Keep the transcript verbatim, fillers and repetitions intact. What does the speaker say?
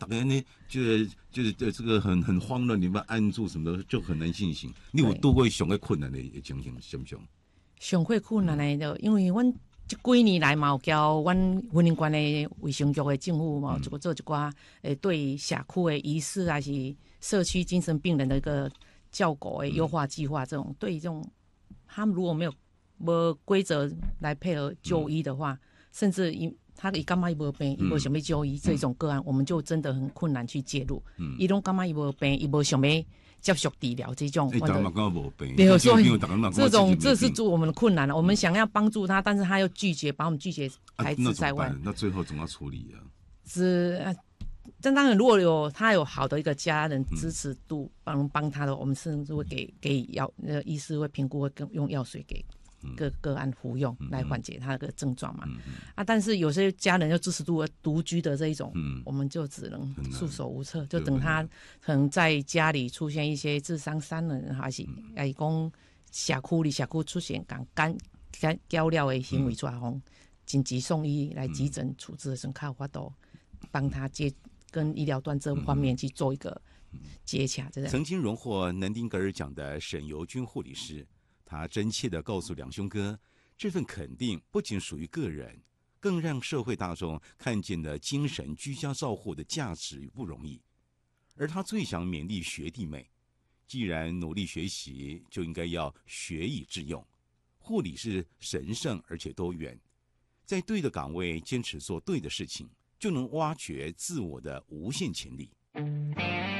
大概呢，就是就是这个很很慌乱，你们按住什么的就很难进行。你有度过上个困难的情形，想不想？ 上会困难的就、嗯、因为阮这几年来嘛，有交阮云林县的卫生局的政府嘛，就做一寡诶对社区的医师还是社区精神病人的一个照顾的优化计划，这种、嗯、对这种他们如果没有无规则来配合就医的话，嗯、甚至因他伊感觉伊无病，伊无想要就医、嗯、这种个案，我们就真的很困难去介入。嗯，伊拢感觉伊无病，伊无想要接受治疗这种， 哎、欸，没病， 没有说这种，这是我们的困难了。我们想要帮助他，但是他又拒绝，把我们拒绝排斥在外。 啊、那, 那最后总要处理啊。 是，但当然如果有他有好的一个家人支持度，帮帮他的，我们甚至会给给药，呃，医师会评估，会用药水给个个案服用，来缓解他的症状嘛。嗯嗯、啊，但是有些家人又支持度独居的这一种，嗯、我们就只能束手无策，就等他可能在家里出现一些智商三人，还是哎讲社区里社区出现讲干干交料的行为状况，紧急送医来急诊处置的时候，靠法度帮他接跟医疗端这方面去做一个接洽。这样。 曾经荣获南丁格尔奖的沈尤君护理师。他真切地告诉两兄哥，这份肯定不仅属于个人，更让社会大众看见了精神居家照护的价值与不容易。而他最想勉励学弟妹，既然努力学习，就应该要学以致用。护理是神圣而且多元，在对的岗位坚持做对的事情，就能挖掘自我的无限潜力。